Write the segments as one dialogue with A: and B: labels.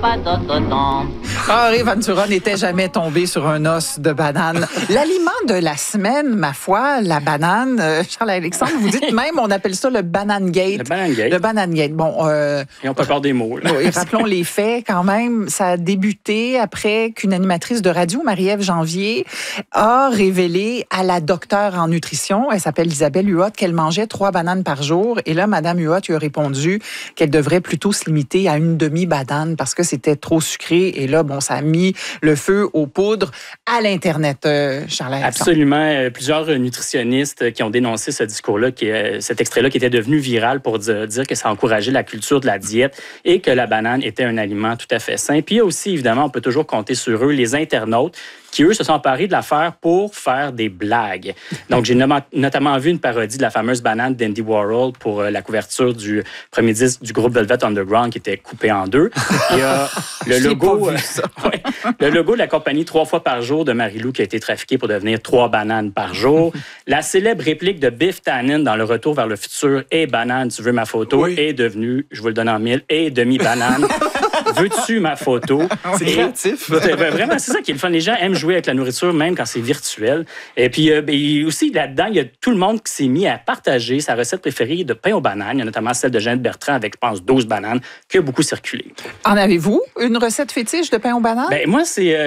A: pas d'autodon.
B: Ray Ventura n'était jamais tombé sur un os de banane. L'aliment de la semaine, ma foi, la banane. Charles-Alexandre, vous dites même, on appelle ça le banane gate.
C: Le banane gate.
B: Le banane gate. Bon,
C: et on peut faire des mots. Là.
B: Oui, rappelons les faits quand même. Ça a débuté après qu'une animatrice de radio, Marie-Ève Janvier, a révélé à la docteure en nutrition, elle s'appelle Isabelle Huot, qu'elle mangeait 3 bananes par jour. Et là, Madame Huot lui a répondu qu'elle devrait plutôt se limiter à une demi-banane parce que c'était trop sucré. Et là, bon, ça a mis le feu aux poudres à l'Internet, Charles.
C: Absolument. Plusieurs nutritionnistes qui ont dénoncé ce discours-là, cet extrait-là qui était devenu viral pour dire que ça encourageait la culture de la diète et que la banane était un aliment tout à fait sain. Puis il y a aussi, évidemment, on peut toujours compter sur eux, les internautes, qui, eux, se sont emparés de l'affaire pour faire des blagues. Donc, j'ai notamment vu une parodie de la fameuse banane d'Andy Warhol pour la couverture du premier disque du groupe Velvet Underground qui était coupé en deux. Il y a le logo, le logo de la compagnie 3 fois par jour de Marie-Lou qui a été trafiqué pour devenir 3 bananes par jour. La célèbre réplique de Biff Tannen dans Le Retour vers le futur, « Hey, banane, tu veux ma photo? » est devenue, je vous le donne en 1000, « Hey, demi-banane. » Veux-tu ma photo?
D: C'est créatif.
C: Vraiment, c'est ça qui est le fun. Les gens aiment jouer avec la nourriture, même quand c'est virtuel. Et puis, aussi, là-dedans, il y a tout le monde qui s'est mis à partager sa recette préférée de pain aux bananes. Il y a notamment celle de Jeannette Bertrand avec, je pense, 12 bananes, qui a beaucoup circulé.
B: En avez-vous une recette fétiche de pain aux bananes?
C: Moi,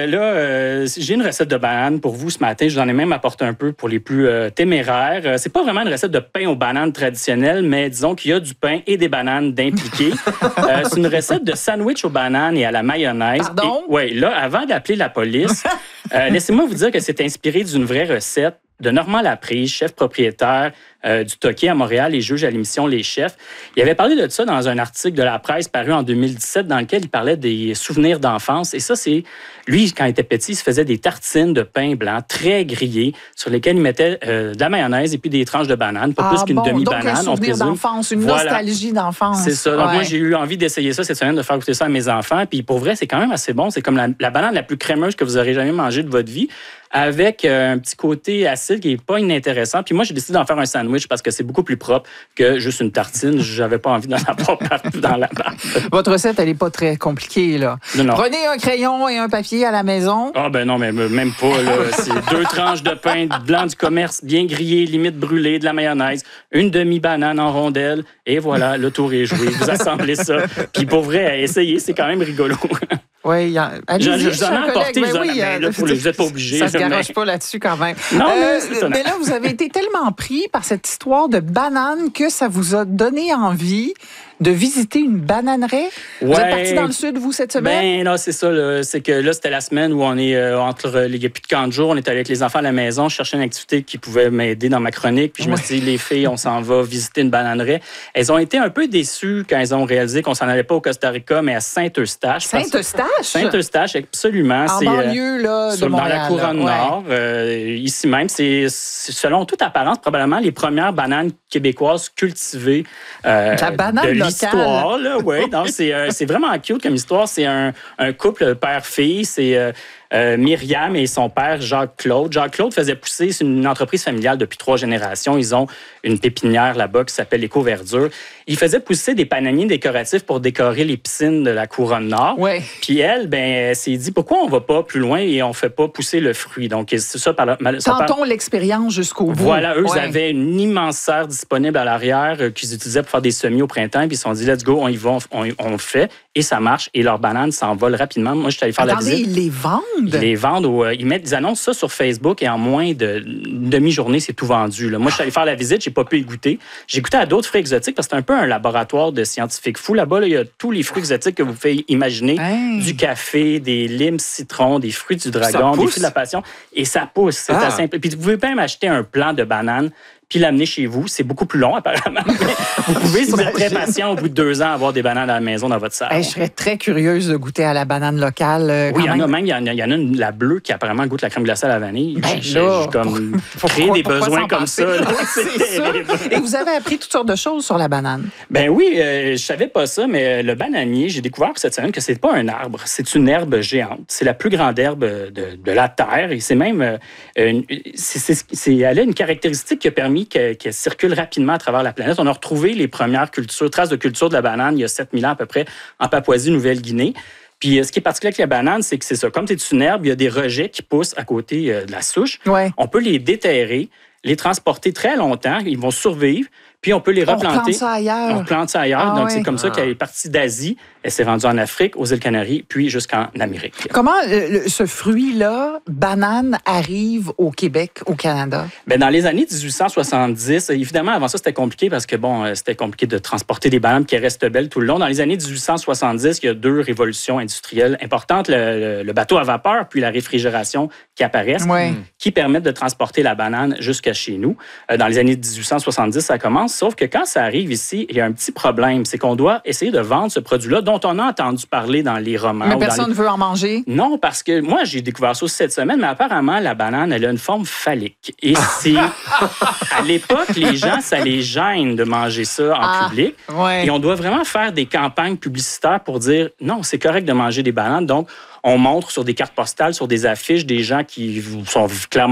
C: j'ai une recette de bananes pour vous ce matin. Je vous en ai même apporté un peu pour les plus téméraires. C'est pas vraiment une recette de pain aux bananes traditionnelle, mais disons qu'il y a du pain et des bananes d'impliqués. C'est une recette de sandwich aux bananes et à la mayonnaise.
B: Pardon?
C: Oui, là, avant d'appeler la police, laissez-moi vous dire que c'est inspiré d'une vraie recette de Normand Laprise, chef propriétaire du Toqué à Montréal et juge à l'émission Les Chefs. Il avait parlé de ça dans un article de la presse paru en 2017 dans lequel il parlait des souvenirs d'enfance. Et ça, c'est... Lui, quand il était petit, il se faisait des tartines de pain blanc très grillées sur lesquelles il mettait de la mayonnaise et puis des tranches de banane, pas plus qu'une demi-banane.
B: Donc un souvenir d'enfance, une nostalgie d'enfance.
C: C'est ça. Donc moi, j'ai eu envie d'essayer ça cette semaine, de faire goûter ça à mes enfants. Puis pour vrai, c'est quand même assez bon. C'est comme la banane la plus crémeuse que vous aurez jamais mangée de votre vie, avec un petit côté acide qui n'est pas inintéressant. Puis moi, j'ai décidé d'en faire un sandwich parce que c'est beaucoup plus propre que juste une tartine. J'avais pas envie d'en avoir partout dans la barre.
B: Votre recette, elle n'est pas très compliquée, là.
C: Non.
B: Prenez un crayon et un papier à la maison.
C: Ah ben non, mais même pas. Là. C'est 2 tranches de pain blanc du commerce, bien grillé, limite brûlé, de la mayonnaise, une demi-banane en rondelle, et voilà, le tour est joué. Vous assemblez ça. Puis pour vrai, à essayer, c'est quand même rigolo.
B: Oui,
C: je vous en ai apporté. Vous n'êtes pas obligé.
B: Ça ne se garoche pas là-dessus quand même.
C: Non,
B: mais là, vous avez été tellement pris par cette histoire de banane que ça vous a donné envie de visiter une bananerie. Vous êtes parti dans le sud, vous, cette semaine?
C: Non, c'est ça. C'est que là, c'était la semaine où on est il y a plus de 40 jours, on est allé avec les enfants à la maison, je cherchais une activité qui pouvait m'aider dans ma chronique. Puis je me suis dit, les filles, on s'en va visiter une bananerie. Elles ont été un peu déçues quand elles ont réalisé qu'on s'en allait pas au Costa Rica, mais à Saint-Eustache.
B: Saint-Eustache?
C: Saint-Eustache, absolument.
B: En banlieue, là, de Montréal.
C: Dans la couronne nord, ici même. C'est, selon toute apparence, probablement les premières bananes québécoises cultivées
B: la banane
C: de l'histoire. Là, ouais. Donc, c'est vraiment cute comme histoire. C'est un couple père-fille. C'est Myriam et son père, Jacques-Claude. Jacques-Claude faisait pousser, c'est une entreprise familiale depuis 3 générations. Ils ont une pépinière là-bas qui s'appelle Éco-Verdure. Ils faisaient pousser des pananiers décoratifs pour décorer les piscines de la couronne nord.
B: Ouais.
C: Puis elle s'est dit, pourquoi on va pas plus loin et on fait pas pousser le fruit? Donc, c'est ça.
B: Tentons l'expérience jusqu'au bout.
C: Voilà, eux, ils avaient une immense serre disponible à l'arrière qu'ils utilisaient pour faire des semis au printemps. Puis ils se sont dit, let's go, on y va, on le fait. Et ça marche. Et leurs bananes s'envolent rapidement. Moi, je suis allé faire la visite.
B: Ils les vendent?
C: Ils les vendent. Ils mettent des annonces ça sur Facebook et en moins d'une demi-journée, c'est tout vendu. Là. Moi, je suis allé faire la visite. J'ai pas pu y goûter. J'ai goûté à d'autres fruits exotiques parce que c'est un peu un laboratoire de scientifiques fous. Là-bas, il y a tous les fruits exotiques que vous pouvez imaginer. Hey. Du café, des limes, citrons, des fruits du dragon, des fruits de la passion. Et ça pousse. C'est assez simple. Puis vous pouvez même acheter un plant de bananes puis l'amener chez vous. C'est beaucoup plus long, apparemment. Vous pouvez, si vous êtes très patient, au bout de 2 ans, avoir des bananes à la maison dans votre salle.
B: Je serais très curieuse de goûter à la banane locale.
C: Oui, il y en a même. Il y en a une, la bleue, qui apparemment goûte la crème glacée à la vanille. J'ai comme créé des besoins comme ça.
B: C'est ça. Et vous avez appris toutes sortes de choses sur la banane.
C: Ben oui, je savais pas ça, mais le bananier, j'ai découvert cette semaine que c'est pas un arbre, c'est une herbe géante. C'est la plus grande herbe de la Terre. Et c'est même... elle a une caractéristique qui a permis qu'elle circule rapidement à travers la planète. On a retrouvé les premières traces de culture de la banane il y a 7000 ans à peu près en Papouasie-Nouvelle-Guinée. Puis ce qui est particulier avec la banane, c'est que c'est ça. Comme c'est une herbe, il y a des rejets qui poussent à côté de la souche.
B: Ouais.
C: On peut les déterrer, les transporter très longtemps, ils vont survivre, puis on peut les replanter.
B: On plante ça ailleurs.
C: On plante ça ailleurs. Donc, c'est comme ça qu'elle est partie d'Asie. Elle s'est rendue en Afrique, aux îles Canaries, puis jusqu'en Amérique.
B: Comment ce fruit-là, banane, arrive au Québec, au Canada?
C: Bien, dans les années 1870, évidemment, avant ça, c'était compliqué parce que, c'était compliqué de transporter des bananes qui restent belles tout le long. Dans les années 1870, il y a 2 révolutions industrielles importantes, le bateau à vapeur puis la réfrigération qui apparaissent, qui permettent de transporter la banane jusqu'à chez nous. Dans les années 1870, ça commence, sauf que quand ça arrive ici, il y a un petit problème, c'est qu'on doit essayer de vendre ce produit-là dont on a entendu parler dans les romans.
B: Mais personne ne veut en manger?
C: Non, parce que moi, j'ai découvert ça aussi cette semaine, mais apparemment, la banane, elle a une forme phallique. Et c'est... à l'époque, les gens, ça les gêne de manger ça en public.
B: Ouais.
C: Et on doit vraiment faire des campagnes publicitaires pour dire, non, c'est correct de manger des bananes. Donc, on montre sur des cartes postales, sur des affiches, des gens qui sont clairement